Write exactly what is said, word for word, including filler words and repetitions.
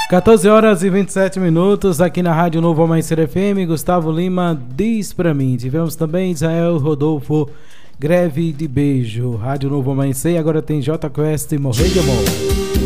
quatorze horas e vinte e sete minutos aqui na Rádio Novo Amanhecer F M. Gustavo Lima diz pra mim. Tivemos também Israel Rodolfo, Greve de Beijo. Rádio Novo Amanhecer. Agora tem J Quest, Morrer de Amor.